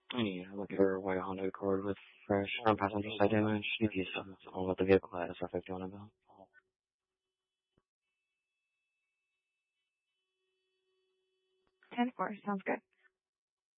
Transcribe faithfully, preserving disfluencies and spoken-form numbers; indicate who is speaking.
Speaker 1: Yeah, looking for a white Honda Accord with fresh front passenger side damage. C P S on what the vehicle has or fifty on a bill.
Speaker 2: ten four, sounds good.